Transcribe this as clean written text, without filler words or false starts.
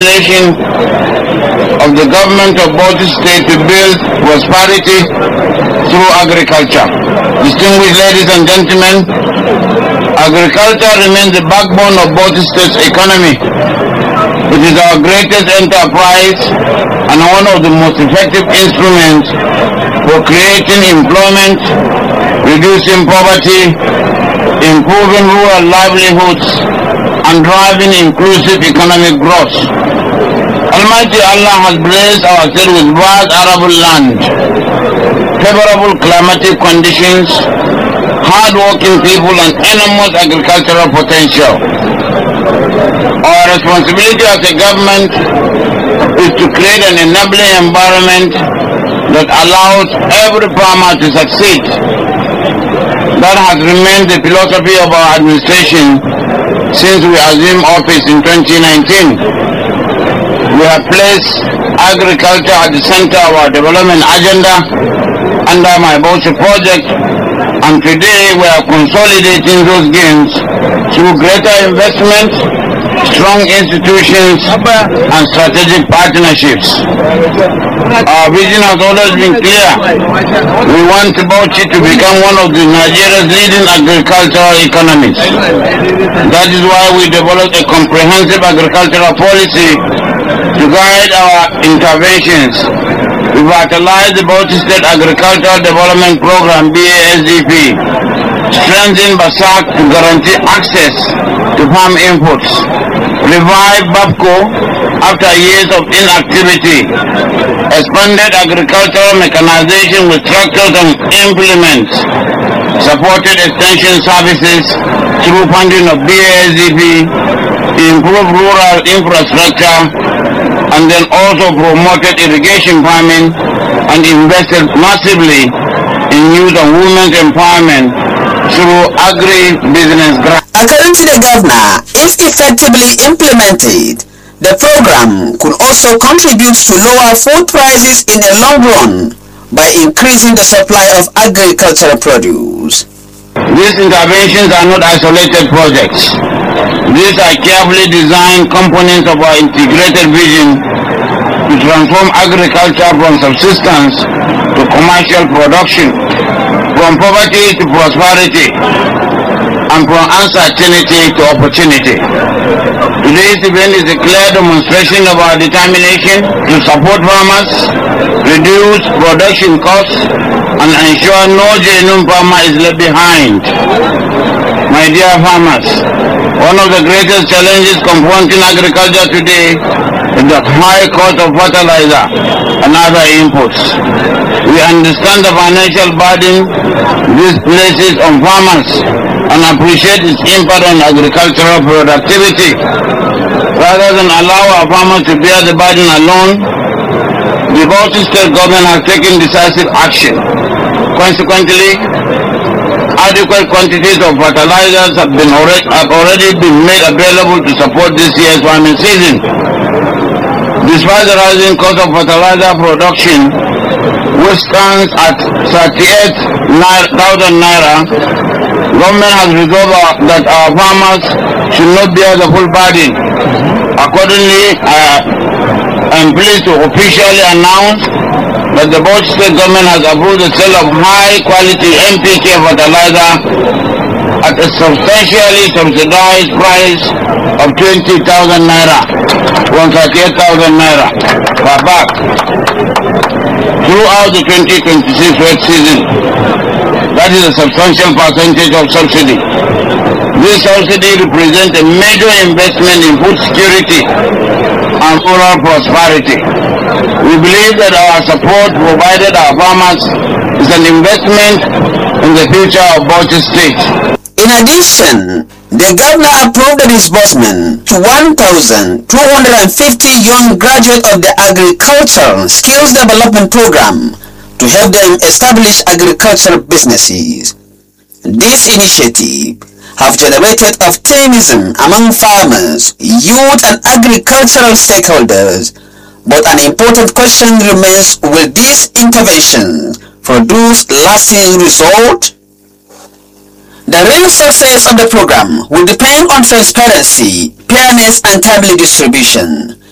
determination of the government of Bauchi State to build prosperity through agriculture. Distinguished ladies and gentlemen, agriculture remains the backbone of Bauchi State's economy. It is our greatest enterprise and one of the most effective instruments for creating employment, reducing poverty, improving rural livelihoods, and driving inclusive economic growth. Almighty Allah has blessed our state with vast arable land, favorable climatic conditions, hard-working people, and enormous agricultural potential. Our responsibility as a government is to create an enabling environment that allows every farmer to succeed. That has remained the philosophy of our administration since we assumed office in 2019. We have placed agriculture at the center of our development agenda under my Bauchi project, and today we are consolidating those gains through greater investment, strong institutions, and strategic partnerships. Our vision has always been clear. We want Bauchi to become one of Nigeria's leading agricultural economies. That is why we developed a comprehensive agricultural policy to guide our interventions. We vitalized the Bauchi State Agricultural Development Program, BASDP, strengthened BASAC to guarantee access to farm inputs, revived BAPCO after years of inactivity, expanded agricultural mechanization with tractors and implements, supported extension services through funding of BASDP, improved rural infrastructure, and then also promoted irrigation farming and invested massively in youth and women's empowerment through agri-business grants. According to the governor, if effectively implemented, the program could also contribute to lower food prices in the long run by increasing the supply of agricultural produce. These interventions are not isolated projects. These are carefully designed components of our integrated vision to transform agriculture from subsistence to commercial production, from poverty to prosperity, and from uncertainty to opportunity. Today's event is a clear demonstration of our determination to support farmers, reduce production costs, and ensure no genuine farmer is left behind. My dear farmers, one of the greatest challenges confronting agriculture today is the high cost of fertilizer and other inputs. We understand the financial burden this places on farmers and appreciate its impact on agricultural productivity. Rather than allow our farmers to bear the burden alone, the Bauchi State government has taken decisive action. Consequently, adequate quantities of fertilizers have already been made available to support this year's farming season. Despite the rising cost of fertilizer production, which stands at 38,000 naira, government has resolved that our farmers should not bear the full burden. Accordingly, I am pleased to officially announce that the Bauchi State government has approved the sale of high-quality NPK fertilizer at a substantially subsidized price of 20,000 naira, 138,000 naira per bag throughout the 2026 wet season. That is a substantial percentage of subsidy. This subsidy represents a major investment in food security and rural prosperity. We believe that our support provided our farmers is an investment in the future of Bauchi State. In addition, the governor approved the disbursement to 1,250 young graduates of the Agricultural Skills Development Program to help them establish agricultural businesses. This initiative have generated optimism among farmers, youth and agricultural stakeholders, but an important question remains: will these interventions produce lasting results? The real success of the program will depend on transparency, fairness and timely distribution.